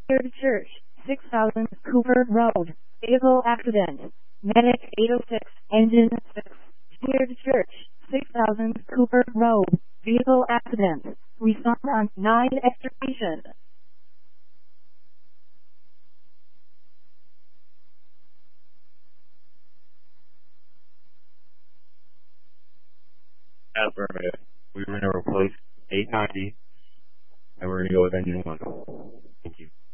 Shared Church, 6000 Cooper Road. Vehicle accident. Medic 806, engine 6. Shared Church, 6000 Cooper Road. Vehicle accident. Respond on 9 extrication. Affirmative. We're going to replace 890, and we're going to go with engine 1. Thank you.